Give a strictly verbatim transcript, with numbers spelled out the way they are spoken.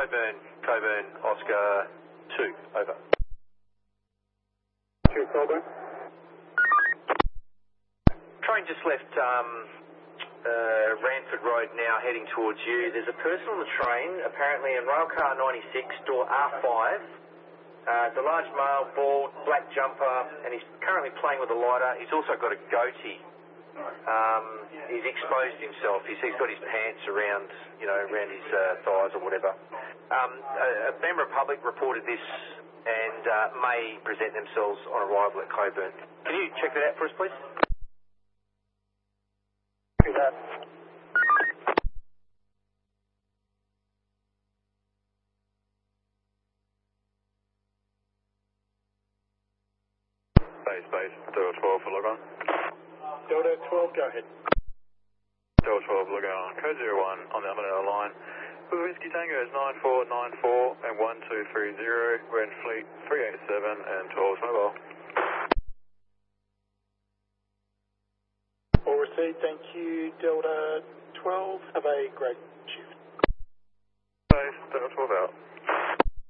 Coburn, Coburn, Oscar two, over. two, Coburn. Train just left um, uh, Ranford Road now, heading towards you. There's a person on the train, apparently in railcar ninety-six, door R five. Uh, it's a large male, bald, black jumper, and he's currently playing with a lighter. He's also got a goatee. Um, he's exposed himself. He's, he's got his pants around, you know, around his uh, thighs or whatever. Um, a, a member of public reported this and uh, may present themselves on arrival at Coburn. Can you check that out for us, please? Do that. Base, base, Delta twelve for log on. Delta twelve, go ahead. Delta twelve, log on. Code zero one on the Amadale line. Whiskey Tango is nine four nine four and one two three zero. We're in fleet three eight seven and twelve mobile. All received, thank you. Delta twelve, have a great shift. Base, Delta twelve out.